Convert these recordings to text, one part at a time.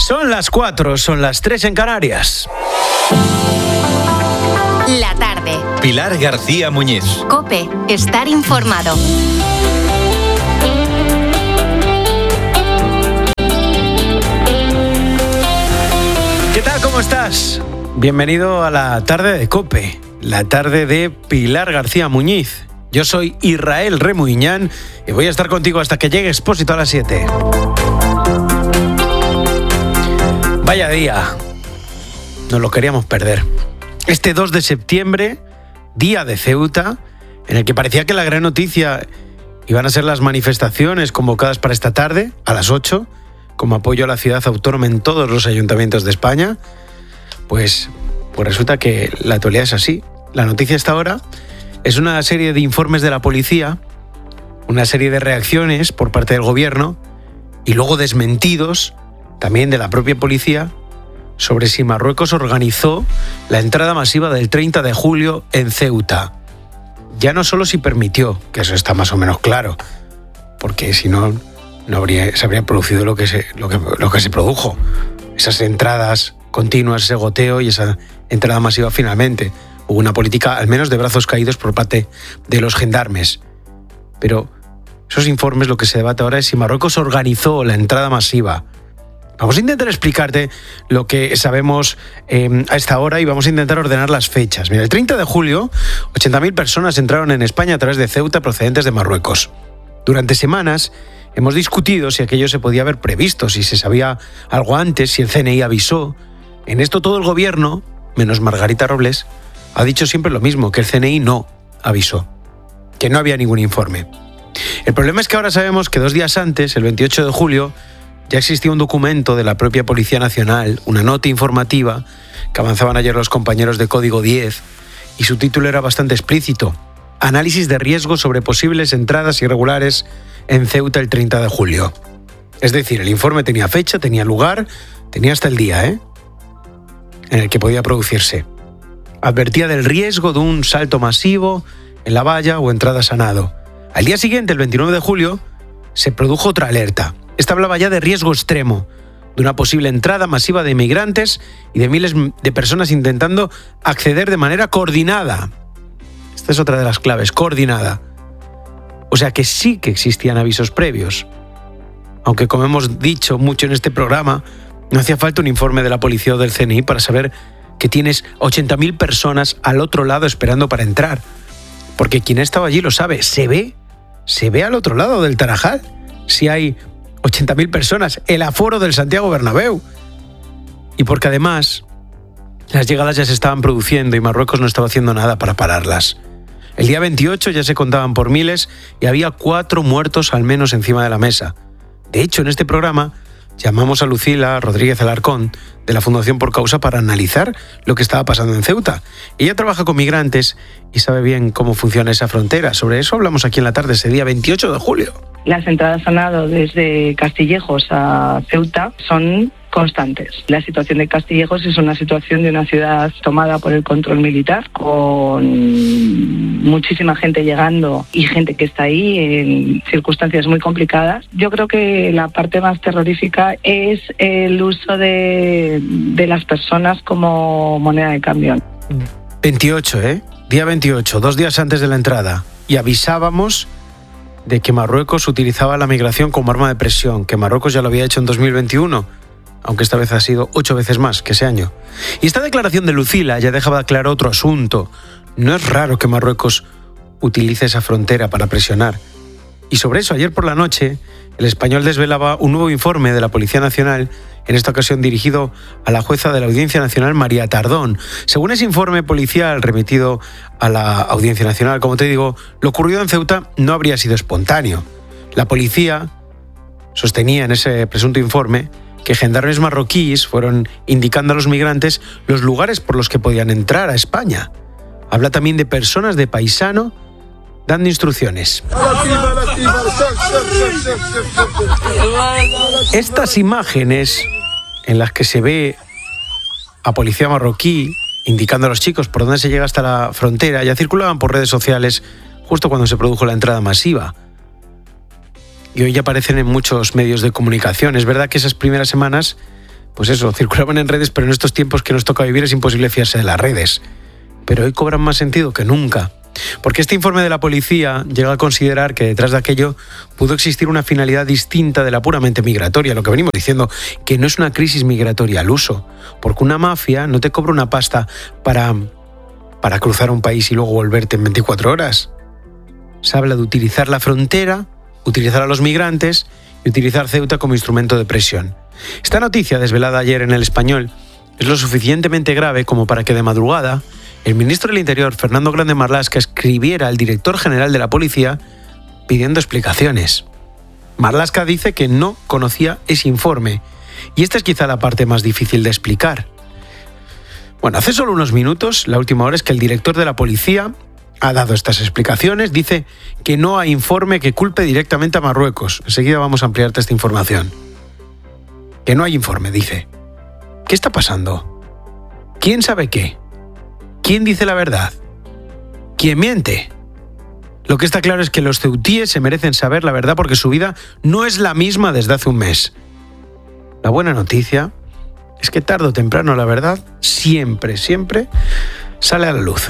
Son las 4, son las 3 en Canarias. La tarde. Pilar García Muñiz. COPE. Estar informado. ¿Qué tal? ¿Cómo estás? Bienvenido a la tarde de COPE, la tarde de Pilar García Muñiz. Yo soy Israel Remuñán y voy a estar contigo hasta que llegue Expósito a las 7. Vaya día, nos lo queríamos perder. Este 2 de septiembre, día de Ceuta, en el que parecía que la gran noticia iban a ser las manifestaciones convocadas para esta tarde, a las 8, como apoyo a la ciudad autónoma en todos los ayuntamientos de España, pues resulta que la actualidad es así. La noticia hasta ahora es una serie de informes de la policía, una serie de reacciones por parte del gobierno y luego desmentidos también de la propia policía sobre si Marruecos organizó la entrada masiva del 30 de julio en Ceuta. Ya no solo si permitió, que eso está más o menos claro, porque si no, se habría producido lo que se produjo. Esas entradas continuas, ese goteo y esa entrada masiva finalmente. Hubo una política, al menos de brazos caídos por parte de los gendarmes. Pero esos informes, lo que se debate ahora es si Marruecos organizó la entrada masiva. Vamos a intentar explicarte lo que sabemos a esta hora y vamos a intentar ordenar las fechas. Mira, el 30 de julio, 80.000 personas entraron en España a través de Ceuta procedentes de Marruecos. Durante semanas hemos discutido si aquello se podía haber previsto, si se sabía algo antes, si el CNI avisó. En esto todo el gobierno, menos Margarita Robles, ha dicho siempre lo mismo, que el CNI no avisó, que no había ningún informe. El problema es que ahora sabemos que 2 días antes, el 28 de julio, ya existía un documento de la propia Policía Nacional, una nota informativa que avanzaban ayer los compañeros de Código 10, y su título era bastante explícito: Análisis de riesgo sobre posibles entradas irregulares en Ceuta el 30 de julio. Es decir, el informe tenía fecha, tenía lugar, tenía hasta el día, en el que podía producirse. Advertía del riesgo de un salto masivo en la valla o entrada a nado. Al día siguiente, el 29 de julio, se produjo otra alerta. Esta hablaba ya de riesgo extremo, de una posible entrada masiva de inmigrantes y de miles de personas intentando acceder de manera coordinada. Esta es otra de las claves, coordinada. O sea que sí que existían avisos previos. Aunque, como hemos dicho mucho en este programa, no hacía falta un informe de la policía o del CNI para saber que tienes 80.000 personas al otro lado esperando para entrar. Porque quien ha estado allí lo sabe, se ve al otro lado del Tarajal. Si hay 80.000 personas, el aforo del Santiago Bernabéu. Y porque además las llegadas ya se estaban produciendo y Marruecos no estaba haciendo nada para pararlas. El día 28 ya se contaban por miles y había 4 muertos al menos encima de la mesa. De hecho, en este programa llamamos a Lucila Rodríguez Alarcón, de la Fundación Por Causa, para analizar lo que estaba pasando en Ceuta. Ella trabaja con migrantes y sabe bien cómo funciona esa frontera. Sobre eso hablamos aquí en la tarde, ese día 28 de julio. Las entradas a nado desde Castillejos a Ceuta son constantes. La situación de Castillejos es una situación de una ciudad tomada por el control militar, con muchísima gente llegando y gente que está ahí en circunstancias muy complicadas. Yo creo que la parte más terrorífica es el uso de las personas como moneda de cambio. 28, Día 28, 2 días antes de la entrada. Y avisábamos de que Marruecos utilizaba la migración como arma de presión, que Marruecos ya lo había hecho en 2021, aunque esta vez ha sido 8 veces más que ese año. Y esta declaración de Lucila ya dejaba claro otro asunto. No es raro que Marruecos utilice esa frontera para presionar. Y sobre eso, ayer por la noche, El Español desvelaba un nuevo informe de la Policía Nacional, en esta ocasión dirigido a la jueza de la Audiencia Nacional, María Tardón. Según ese informe policial remitido a la Audiencia Nacional, como te digo, lo ocurrido en Ceuta no habría sido espontáneo. La policía sostenía en ese presunto informe que gendarmes marroquíes fueron indicando a los migrantes los lugares por los que podían entrar a España. Habla también de personas de paisano dando instrucciones. Estas imágenes en las que se ve a policía marroquí indicando a los chicos por dónde se llega hasta la frontera ya circulaban por redes sociales justo cuando se produjo la entrada masiva. Y hoy ya aparecen en muchos medios de comunicación. Es verdad que esas primeras semanas pues eso, circulaban en redes, pero en estos tiempos que nos toca vivir es imposible fiarse de las redes. Pero hoy cobran más sentido que nunca. Porque este informe de la policía llega a considerar que detrás de aquello pudo existir una finalidad distinta de la puramente migratoria, lo que venimos diciendo, que no es una crisis migratoria al uso, porque una mafia no te cobra una pasta para cruzar un país y luego volverte en 24 horas. Se habla de utilizar la frontera, utilizar a los migrantes y utilizar Ceuta como instrumento de presión. Esta noticia, desvelada ayer en El Español, es lo suficientemente grave como para que de madrugada el ministro del Interior, Fernando Grande Marlaska, escribiera al director general de la policía pidiendo explicaciones. Marlaska dice que no conocía ese informe, y esta es quizá la parte más difícil de explicar. Bueno, hace solo unos minutos, la última hora es que el director de la policía ha dado estas explicaciones, dice que no hay informe que culpe directamente a Marruecos. Enseguida vamos a ampliarte esta información. Que no hay informe, dice. ¿Qué está pasando? ¿Quién sabe qué? ¿Quién dice la verdad? ¿Quién miente? Lo que está claro es que los ceutíes se merecen saber la verdad porque su vida no es la misma desde hace un mes. La buena noticia es que tarde o temprano la verdad siempre sale a la luz.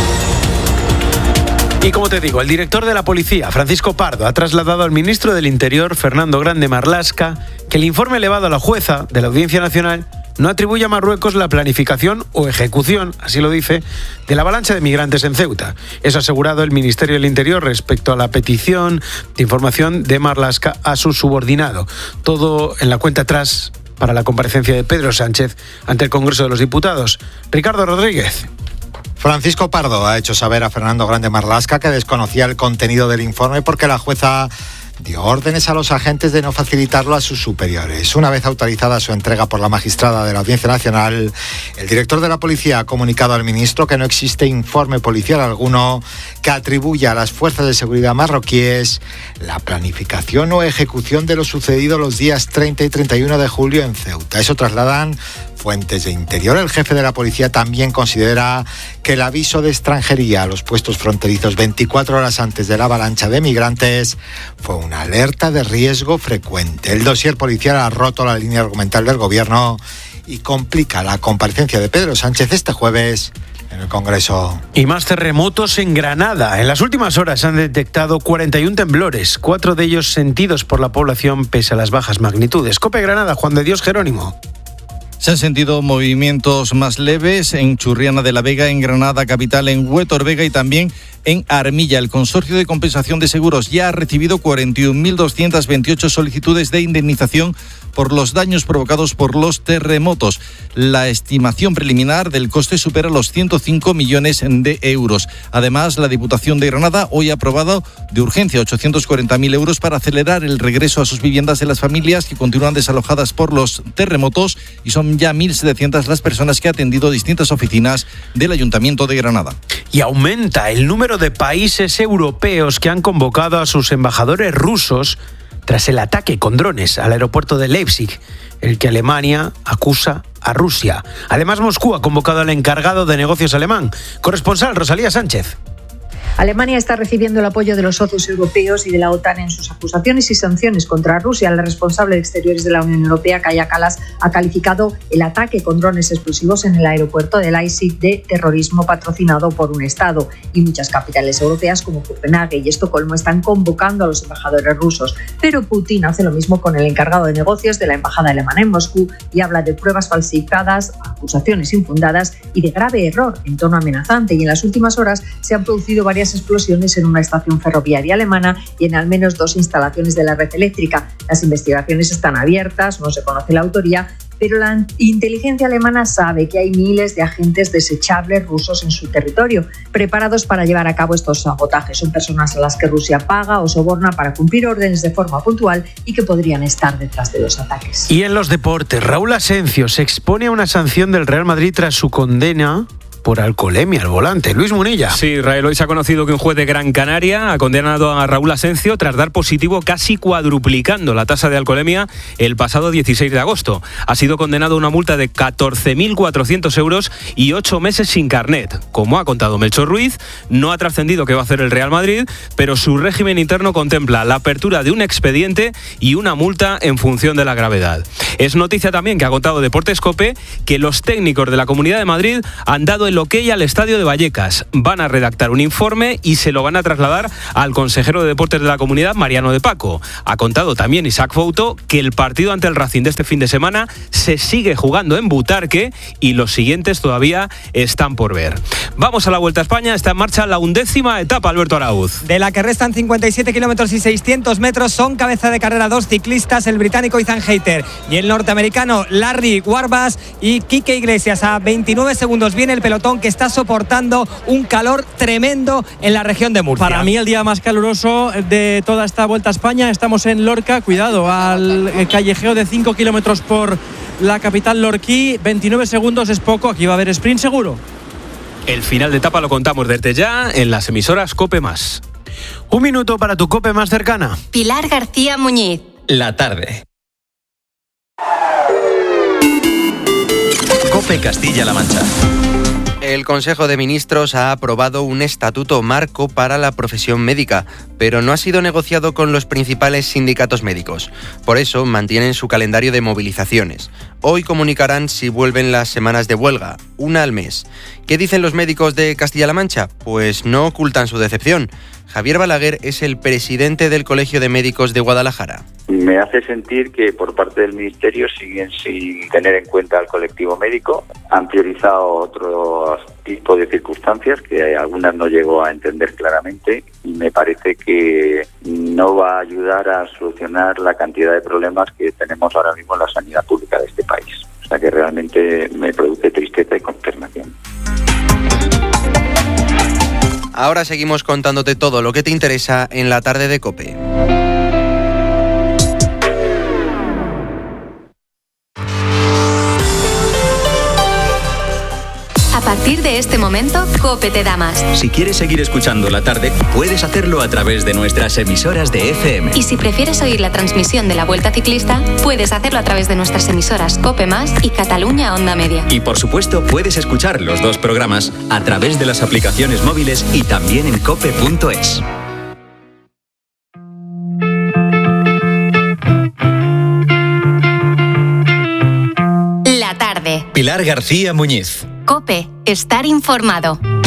Y como te digo, el director de la policía, Francisco Pardo, ha trasladado al ministro del Interior, Fernando Grande Marlaska, que el informe elevado a la jueza de la Audiencia Nacional no atribuye a Marruecos la planificación o ejecución, así lo dice, de la avalancha de migrantes en Ceuta. Eso ha asegurado el Ministerio del Interior respecto a la petición de información de Marlaska a su subordinado. Todo en la cuenta atrás para la comparecencia de Pedro Sánchez ante el Congreso de los Diputados. Ricardo Rodríguez. Francisco Pardo ha hecho saber a Fernando Grande Marlaska que desconocía el contenido del informe porque la jueza dio órdenes a los agentes de no facilitarlo a sus superiores. Una vez autorizada su entrega por la magistrada de la Audiencia Nacional, el director de la policía ha comunicado al ministro que no existe informe policial alguno que atribuya a las fuerzas de seguridad marroquíes la planificación o ejecución de lo sucedido los días 30 y 31 de julio en Ceuta. Eso trasladan fuentes de Interior. El jefe de la policía también considera que el aviso de extranjería a los puestos fronterizos 24 horas antes de la avalancha de migrantes fue una alerta de riesgo frecuente. El dossier policial ha roto la línea argumental del gobierno y complica la comparecencia de Pedro Sánchez este jueves en el Congreso. Y más terremotos en Granada. En las últimas horas han detectado 41 temblores, 4 de ellos sentidos por la población pese a las bajas magnitudes. COPE Granada, Juan de Dios Jerónimo. Se han sentido movimientos más leves en Churriana de la Vega, en Granada capital, en Huétor Vega y también en Armilla. El Consorcio de Compensación de Seguros ya ha recibido 41.228 solicitudes de indemnización por los daños provocados por los terremotos. La estimación preliminar del coste supera los 105 millones de euros. Además, la Diputación de Granada hoy ha aprobado de urgencia 840.000 euros para acelerar el regreso a sus viviendas de las familias que continúan desalojadas por los terremotos, y son ya 1.700 las personas que ha atendido distintas oficinas del Ayuntamiento de Granada. Y aumenta el número de países europeos que han convocado a sus embajadores rusos tras el ataque con drones al aeropuerto de Leipzig, el que Alemania acusa a Rusia. Además, Moscú ha convocado al encargado de negocios alemán. Corresponsal Rosalía Sánchez. Alemania está recibiendo el apoyo de los socios europeos y de la OTAN en sus acusaciones y sanciones contra Rusia. La responsable de Exteriores de la Unión Europea, Kaja Kallas, ha calificado el ataque con drones explosivos en el aeropuerto de Leipzig de terrorismo patrocinado por un Estado. Y muchas capitales europeas como Copenhague y Estocolmo están convocando a los embajadores rusos. Pero Putin hace lo mismo con el encargado de negocios de la embajada alemana en Moscú y habla de pruebas falsificadas, acusaciones infundadas y de grave error en tono amenazante. Y en las últimas horas se han producido varias explosiones en una estación ferroviaria alemana y en al menos 2 instalaciones de la red eléctrica. Las investigaciones están abiertas, no se conoce la autoría, pero la inteligencia alemana sabe que hay miles de agentes desechables rusos en su territorio, preparados para llevar a cabo estos sabotajes. Son personas a las que Rusia paga o soborna para cumplir órdenes de forma puntual y que podrían estar detrás de los ataques. Y en los deportes, Raúl Asencio se expone a una sanción del Real Madrid tras su condena por alcoholemia al volante. Luis Munilla. Sí, Israel, hoy se ha conocido que un juez de Gran Canaria ha condenado a Raúl Asencio tras dar positivo, casi cuadruplicando la tasa de alcoholemia el pasado 16 de agosto. Ha sido condenado a una multa de 14.400 euros y 8 meses sin carnet. Como ha contado Melchor Ruiz, no ha trascendido qué va a hacer el Real Madrid, pero su régimen interno contempla la apertura de un expediente y una multa en función de la gravedad. Es noticia también que ha contado Deportes COPE que los técnicos de la Comunidad de Madrid han dado el ok al estadio de Vallecas. Van a redactar un informe y se lo van a trasladar al consejero de Deportes de la Comunidad, Mariano de Paco. Ha contado también Isaac Fouto que el partido ante el Racing de este fin de semana se sigue jugando en Butarque y los siguientes todavía están por ver. Vamos a la Vuelta a España. Está en marcha la 11ª etapa, Alberto Arauz. De la que restan 57 kilómetros y 600 metros, son cabeza de carrera dos ciclistas, el británico Ethan Hayter y el norteamericano Larry Warback y Quique Iglesias. A 29 segundos viene el pelotón, que está soportando un calor tremendo en la región de Murcia. Para mí el día más caluroso de toda esta Vuelta a España. Estamos en Lorca, cuidado al callejeo de 5 kilómetros por la capital lorquí. 29 segundos es poco, aquí va a haber sprint seguro. El final de etapa lo contamos desde ya en las emisoras COPE+. Un minuto para tu COPE más cercana. Pilar García Muñiz. La tarde. COPE Castilla-La Mancha. El Consejo de Ministros ha aprobado un estatuto marco para la profesión médica, pero no ha sido negociado con los principales sindicatos médicos. Por eso mantienen su calendario de movilizaciones. Hoy comunicarán si vuelven las semanas de huelga, una al mes. ¿Qué dicen los médicos de Castilla-La Mancha? Pues no ocultan su decepción. Javier Balaguer es el presidente del Colegio de Médicos de Guadalajara. Me hace sentir que por parte del Ministerio siguen sin tener en cuenta al colectivo médico. Han priorizado otro tipo de circunstancias que algunas no llego a entender claramente y me parece que no va a ayudar a solucionar la cantidad de problemas que tenemos ahora mismo en la sanidad pública de este país. O sea que realmente me produce tristeza y consternación. Ahora seguimos contándote todo lo que te interesa en la tarde de COPE. A partir de este momento, COPE te da más. Si quieres seguir escuchando la tarde, puedes hacerlo a través de nuestras emisoras de FM. Y si prefieres oír la transmisión de la Vuelta Ciclista, puedes hacerlo a través de nuestras emisoras COPE+ y Cataluña Onda Media. Y por supuesto, puedes escuchar los dos programas a través de las aplicaciones móviles y también en cope.es. La tarde. Pilar García Muñiz. COPE. Estar informado.